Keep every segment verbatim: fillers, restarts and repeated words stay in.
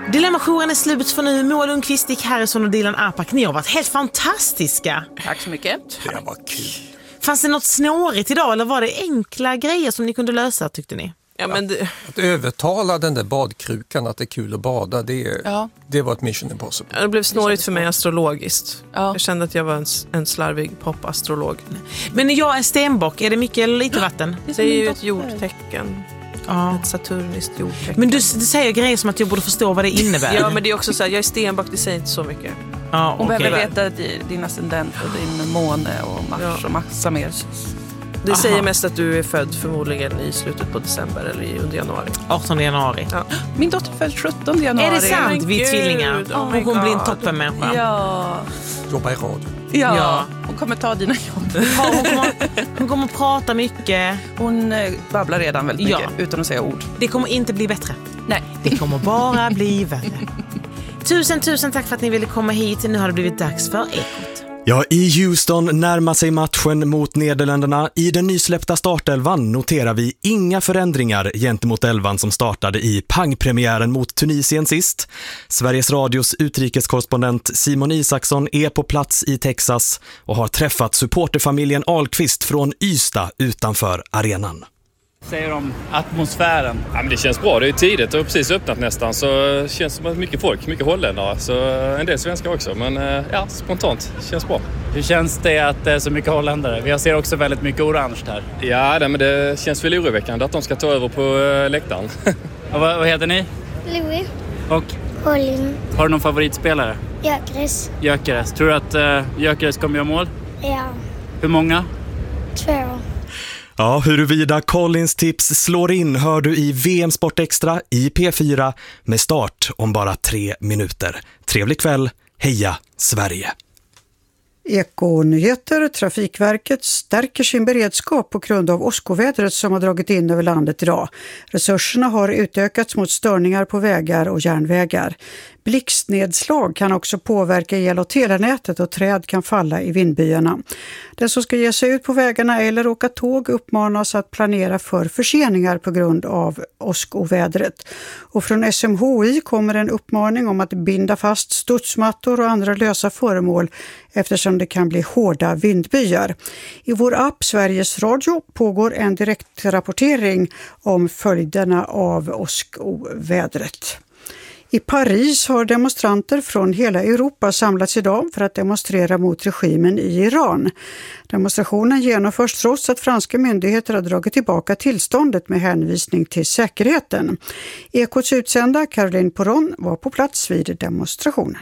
Dilemma-jouren är slut för nu. Moa Lundqvist, Dick Harrison och Dilan Apak. Ni har varit helt fantastiska. Tack så mycket. Det var kul. Fanns det något snårigt idag eller var det enkla grejer som ni kunde lösa, tyckte ni? Ja, men det... Att övertala den där badkrukan att det är kul att bada, det, ja. det var ett mission impossible. Det blev snårigt för mig astrologiskt. Ja. Jag kände att jag var en, en slarvig popastrolog. Men när jag är stenbock, är det mycket eller lite vatten? Det är ju ett jordtecken. Ja. Ett saturniskt jordtecken. Men du, du säger grejer som att jag borde förstå vad det innebär. Ja, men det är också så här, jag är stenbock, det säger inte så mycket. Ja, Hon okay. behöver veta din ascendent och din måne och mars ja. och massa mer. Det Aha. säger mest att du är född förmodligen i slutet på december eller under januari. artonde januari. Ja. Min dotter född sjuttonde januari. Är det sant? Men Vi är tvillingar. oh hon kommer bli en toppenmänniska. Ja. Jobba i radio. Ja. Ja. Hon kommer ta dina jobb. Ja, hon, kommer, hon kommer prata mycket. Hon eh, babblar redan väldigt mycket Ja. utan att säga ord. Det kommer inte bli bättre. Nej. Det kommer bara bli värre. Tusen, tusen tack för att ni ville komma hit. Nu har det blivit dags för Ekot. Ja, i Houston närmar sig matchen mot Nederländerna. I den nysläppta startelvan noterar vi inga förändringar gentemot elvan som startade i pangpremiären mot Tunisien sist. Sveriges Radios utrikeskorrespondent Simon Isaksson är på plats i Texas och har träffat supporterfamiljen Ahlqvist från Ystad utanför arenan. Säger om atmosfären? Ja, men det känns bra, det är tidigt och precis öppnat nästan, så det känns som att mycket folk, mycket holländare, så en del svenskar också, men ja, spontant, det känns bra. Hur känns det att det är så mycket holländare? Vi ser också väldigt mycket orange här. Ja, det, men det känns väl oroväckande att de ska ta över på läktaren. Och vad, vad heter ni? Louis. Och? Colin. Har du någon favoritspelare? Jökeres. Jökeres. Tror du att uh, Jökeres kommer göra mål? Ja. Hur många? Två. Ja, huruvida Collins tips slår in hör du i V M Sport Extra i P fyra med start om bara tre minuter. Trevlig kväll, heja Sverige! Ekonyheter. Trafikverket stärker sin beredskap på grund av åskovädret som har dragit in över landet idag. Resurserna har utökats mot störningar på vägar och järnvägar. Blixtnedslag kan också påverka el- och telenätet och träd kan falla i vindbyarna. Den som ska ge sig ut på vägarna eller åka tåg uppmanas att planera för förseningar på grund av åskovädret. Och från S M H I kommer en uppmaning om att binda fast studsmattor och andra lösa föremål eftersom det kan bli hårda vindbyar. I vår app Sveriges Radio pågår en direktrapportering om följderna av åskovädret. I Paris har demonstranter från hela Europa samlats idag för att demonstrera mot regimen i Iran. Demonstrationen genomförs trots att franska myndigheter har dragit tillbaka tillståndet med hänvisning till säkerheten. Ekots utsända Caroline Poron var på plats vid demonstrationen.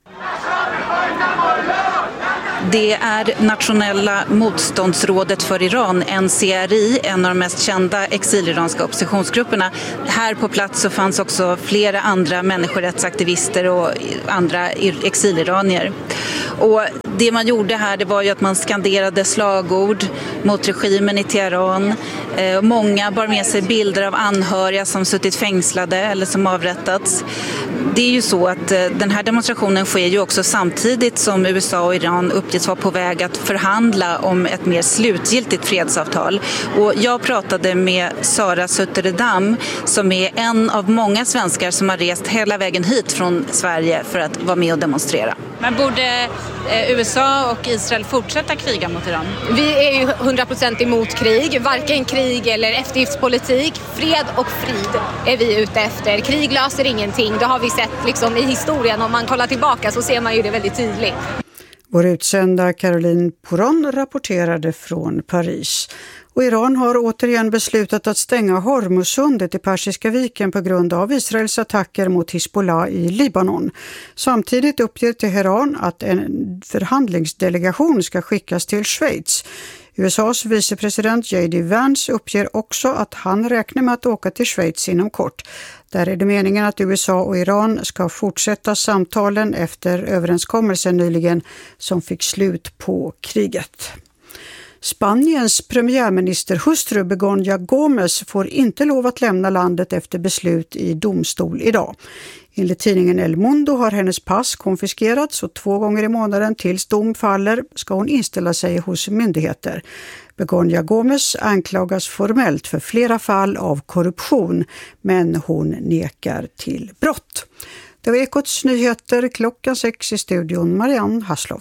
Det är Nationella motståndsrådet för Iran, N C R I, en av de mest kända exiliranska oppositionsgrupperna. Här på plats så fanns också flera andra människorättsaktivister och andra exiliranier. Och det man gjorde här, det var ju att man skanderade slagord mot regimen i Teheran. Eh, många bar med sig bilder av anhöriga som suttit fängslade eller som avrättats. Det är ju så att eh, den här demonstrationen sker ju också samtidigt som U S A och Iran uppges vara på väg att förhandla om ett mer slutgiltigt fredsavtal. Och jag pratade med Sara Sutterdam som är en av många svenskar som har rest hela vägen hit från Sverige för att vara med och demonstrera. Men borde eh, U S A och Israel fortsätta kriga mot Iran? Vi är ju hundra procent emot krig, varken krig eller eftergiftspolitik. Fred och frid är vi ute efter. Krig löser ingenting, det har vi sett liksom i historien. Om man kollar tillbaka så ser man ju det väldigt tydligt. Vår utsända Caroline Poron rapporterade från Paris. Och Iran har återigen beslutat att stänga Hormuzsundet i Persiska viken på grund av Israels attacker mot Hizbollah i Libanon. Samtidigt uppger Teheran att en förhandlingsdelegation ska skickas till Schweiz. U S A:s vicepresident J D Vance uppger också att han räknar med att åka till Schweiz inom kort. Där är det meningen att U S A och Iran ska fortsätta samtalen efter överenskommelsen nyligen som fick slut på kriget. Spaniens premiärministerhustru Begoña Gómez får inte lov att lämna landet efter beslut i domstol idag. Enligt tidningen El Mundo har hennes pass konfiskerats och två gånger i månaden tills dom faller ska hon inställa sig hos myndigheter. Begoña Gómez anklagas formellt för flera fall av korruption, men hon nekar till brott. Det var Ekots nyheter klockan sex i studion. Marianne Hasslov.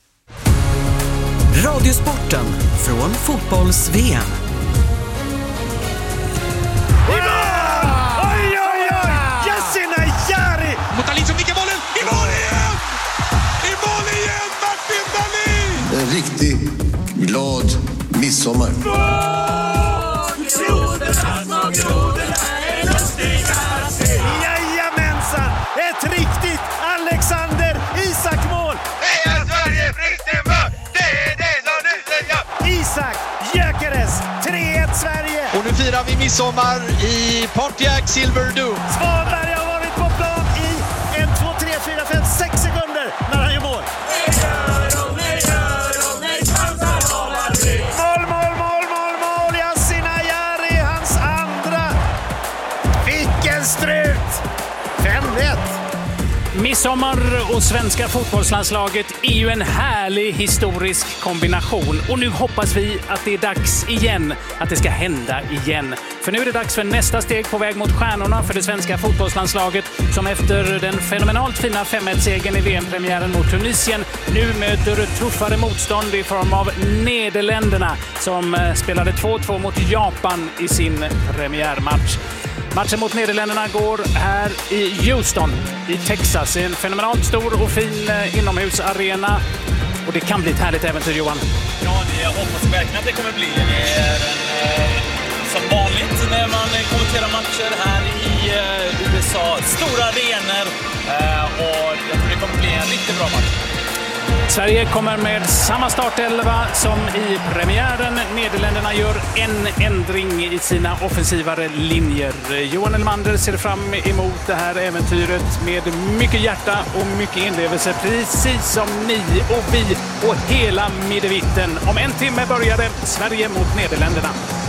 Radiosporten från fotbolls-V M. Oj, oj, oj! Yasin Ayari! Mot Dahlin som nickar bollen. I mål igen! I mål igen, Martin Dahlin! En riktig glad midsommar. Jajamensan! Ett riktigt Alexander Isak-mål! Det är Sverige Fristenberg! Det är det som nu säger! Isak Gyökeres, tre ett Sverige! Och nu firar vi midsommar i Pontiac Silverdome. Svanberg har varit på plan i en, två, tre, fyra, fem, sex sekunder när han gör mål. Mål, mål, mål, mål, mål! Yasin Ayari, hans andra. Vilken strut! fem ett. Midsommar och svenska fotbollslandslaget är ju en härlig historisk kombination. Och nu hoppas vi att det är dags igen, att det ska hända igen. För nu är det dags för nästa steg på väg mot stjärnorna för det svenska fotbollslandslaget som efter den fenomenalt fina fem ett-segern i V M-premiären mot Tunisien nu möter tuffare motstånd i form av Nederländerna som spelade två två mot Japan i sin premiärmatch. Matchen mot Nederländerna går här i Houston i Texas. En fenomenalt stor och fin inomhusarena. Och det kan bli ett härligt äventyr, Johan. Ja, det hoppas verkligen att det kommer bli. Det är en, som vanligt när man kommenterar matcher här i U S A. Stora arenor och jag tror det kommer bli en riktigt bra match. Sverige kommer med samma startelva som i premiären. Nederländerna gör en ändring i sina offensivare linjer. Johan Elmander ser fram emot det här äventyret med mycket hjärta och mycket inlevelse. Precis som ni och vi och hela middevitten. Om en timme började Sverige mot Nederländerna.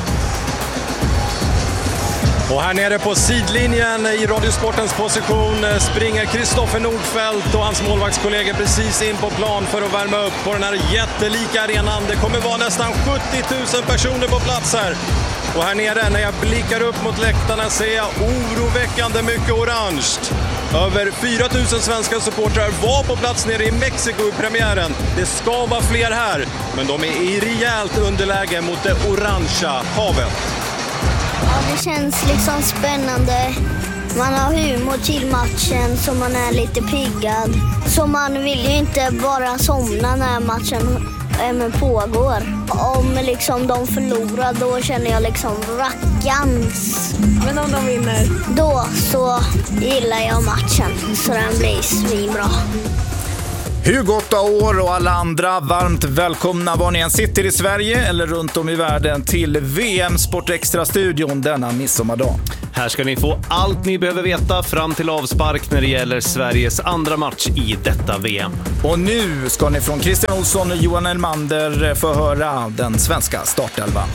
Och här nere på sidlinjen i Radiosportens position springer Kristoffer Nordfeldt och hans målvaktskollegor precis in på plan för att värma upp på den här jättelika arenan. Det kommer vara nästan sjuttio tusen personer på plats här. Och här nere när jag blickar upp mot läktarna ser jag oroväckande mycket orange. Över fyra tusen svenska supportrar var på plats nere i Mexiko i premiären. Det ska vara fler här, men de är i rejält underläge mot det orangea havet. Ja, det känns liksom spännande. Man har humor till matchen så man är lite piggad. Så man vill ju inte bara somna när matchen även pågår. Om liksom de förlorar då känner jag liksom rackans. Men om de vinner? Då så gillar jag matchen så den blir svinbra. Hugo, åtta år och alla andra, varmt välkomna var ni än sitter i Sverige eller runt om i världen till V M Sport Extra-studion denna midsommardag. Här ska ni få allt ni behöver veta fram till avspark när det gäller Sveriges andra match i detta V M. Och nu ska ni från Christian Olsson och Johan Elmander få höra den svenska startelvan.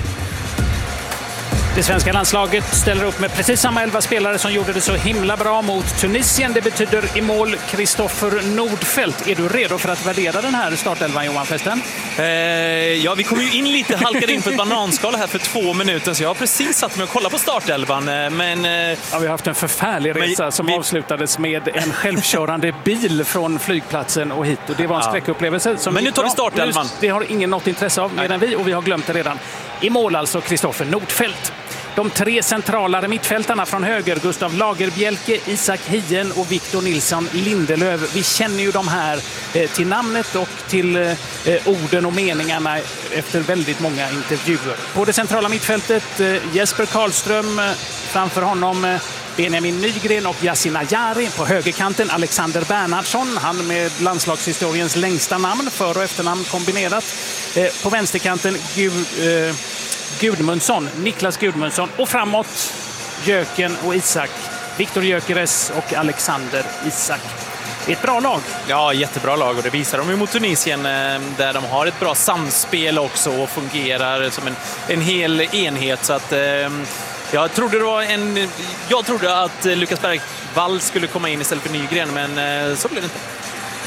Det svenska landslaget ställer upp med precis samma elva spelare som gjorde det så himla bra mot Tunisien. Det betyder i mål Kristoffer Nordfeldt. Är du redo för att värdera den här startelvan, Johan Festen? Eh, ja, vi kom ju in lite, halkade in på ett bananskal här för två minuter så jag har precis satt mig och kollat på startelvan. Men, eh, ja, vi har haft en förfärlig resa men, som vi... avslutades med en självkörande bil från flygplatsen och hit. Och det var en ja. skräckupplevelse. Som men nu tar vi startelvan. Det har ingen något intresse av mer än vi och vi har glömt det redan. I mål alltså Kristoffer Nordfeldt. De tre centralare mittfältarna från höger, Gustav Lagerbjälke, Isak Hien och Victor Nilsson Lindelöf. Vi känner ju de här eh, till namnet och till eh, orden och meningarna efter väldigt många intervjuer. På det centrala mittfältet eh, Jesper Karlström, eh, framför honom eh, Benjamin Nygren och Yasin Ayari. På högerkanten Alexander Bernhardsson, han med landslagshistoriens längsta namn, för- och efternamn kombinerat. Eh, på vänsterkanten Gud... Eh, Gudmundsson, Niklas Gudmundsson och framåt Jöken och Isak, Viktor Gyökeres och Alexander Isak. Det är ett bra lag. Ja, jättebra lag och det visar de ju mot Tunisien där de har ett bra samspel också och fungerar som en, en hel enhet så att jag trodde det var en jag trodde att Lukas Bergvall skulle komma in istället för Nygren men så blev det inte.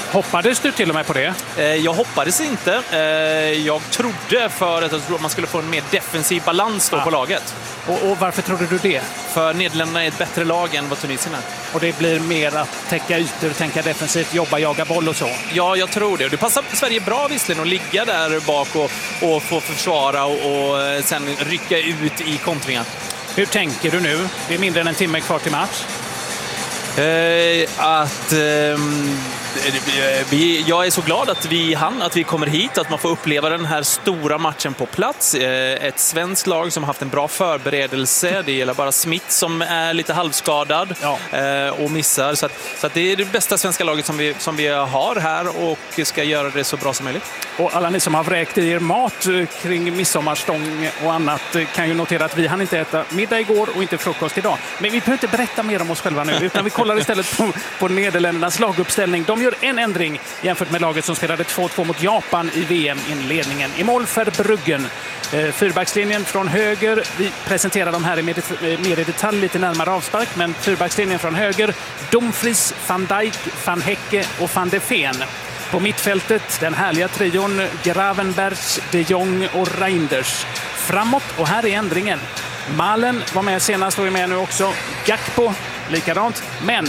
Hoppades du till och med på det? Eh, jag hoppades inte. Eh, jag trodde för att jag trodde man skulle få en mer defensiv balans då ja. på laget. Och, och varför trodde du det? För Nederländerna är ett bättre lag än vad Tunisien är. Och det blir mer att täcka ytor, tänka defensivt, jobba, jaga boll och så? Ja, jag tror det. Och det passar Sverige bra visserligen att ligga där bak och, och få försvara och, och sen rycka ut i kontringar. Hur tänker du nu? Det är mindre än en timme kvar till match. Eh, att eh, vi, jag är så glad att vi hann, att vi kommer hit, att man får uppleva den här stora matchen på plats. Eh, ett svenskt lag som har haft en bra förberedelse. Det gäller bara Smith som är lite halvskadad ja. eh, och missar. Så, att, så att det är det bästa svenska laget som vi, som vi har här och ska göra det så bra som möjligt. Och alla ni som har vräkt i er mat kring midsommarstång och annat kan ju notera att vi hann inte äta middag igår och inte frukost idag. Men vi behöver inte berätta mer om oss själva nu, utan vi kollar istället på, på Nederländernas laguppställning. De gör en ändring jämfört med laget som spelade två två mot Japan i V M-inledningen. I mål för Bruggen. Eh, fyrbackslinjen från höger. Vi presenterar de här i mer, mer i detalj lite närmare avspark, men fyrbackslinjen från höger. Dumfries, Van Dijk, Van Hecke och Van de Ven. På mittfältet den härliga trion Gravenberch, de Jong och Reinders. Framåt, och här är ändringen. Malen var med senast och är med nu också. Gakpo, likadant. Men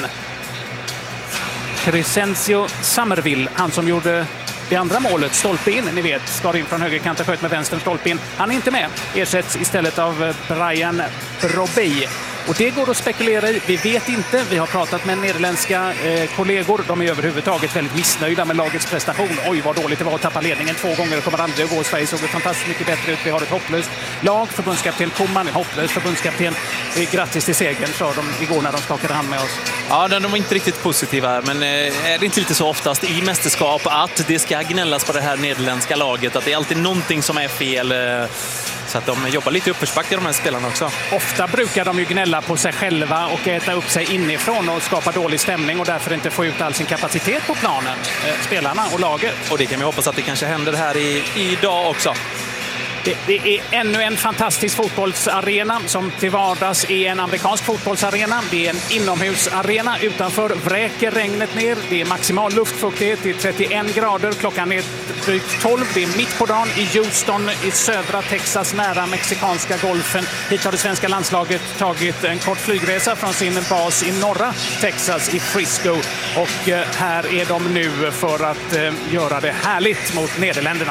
Crescencio Summerville, han som gjorde det andra målet, stolpe in, ni vet, skar in från högerkanten, sköt med vänster, stolpe in. Han är inte med. Ersätts istället av Brian Brobey. Och det går att spekulera i. Vi vet inte. Vi har pratat med nederländska eh, kollegor. De är överhuvudtaget väldigt missnöjda med lagets prestation. Oj, vad dåligt det var att tappa ledningen två gånger. Det kommer aldrig att gå. Sverige såg fantastiskt mycket bättre ut. Vi har ett hopplöst lag. Förbundskapten Koman, en hopplös förbundskapten. Eh, grattis till segern, sa de igår när de skakade hand med oss. Ja, de var inte riktigt positiva här. Men eh, är det inte lite så oftast i mästerskap att det ska gnällas på det här nederländska laget? Att det är alltid någonting som är fel. Eh, så att de jobbar lite uppförsbacke, de här spelarna också. Ofta brukar de ju gnälla på sig själva och äta upp sig inifrån och skapa dålig stämning och därför inte få ut all sin kapacitet på planen, eh, spelarna och laget. Och det kan vi hoppas att det kanske händer här i, idag också. Det, det är ännu en fantastisk fotbollsarena som till vardags är en amerikansk fotbollsarena. Det är en inomhusarena. Utanför vräker regnet ner. Det är maximal luftfuktighet. Det är trettioen grader. Klockan är drygt tolv. Det är mitt på dagen i Houston i södra Texas nära mexikanska golfen. Hit har det svenska landslaget tagit en kort flygresa från sin bas i norra Texas i Frisco. Och här är de nu för att göra det härligt mot Nederländerna.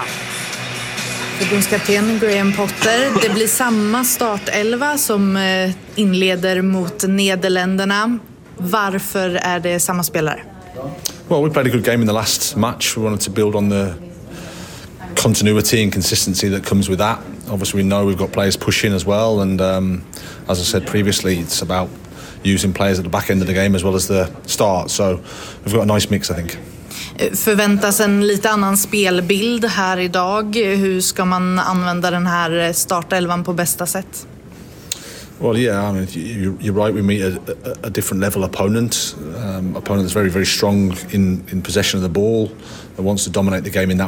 Förbundskapten Graham Potter. Det blir samma startelva som inleder mot Nederländerna. Varför är det samma spelare? Well, we played a good game in the last match. We wanted to build on the continuity and consistency that comes with that. Obviously, we know we've got players pushing as well, and um, as I said previously, it's about using players at the back end of the game as well as the start. So we've got a nice mix, I think. Förväntas en lite annan spelbild här idag. Hur ska man använda den här startelvan på bästa sätt? Well, yeah, I mean, you, you're right. We meet a, a, a different level opponent, um, opponent that's very, very strong in, in possession of the ball, that wants to dominate the game in that